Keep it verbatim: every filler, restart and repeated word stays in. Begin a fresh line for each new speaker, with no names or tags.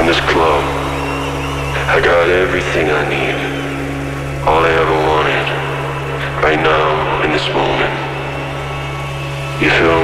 this club. I got everything I need. All I ever wanted. Right now, in this moment. You feel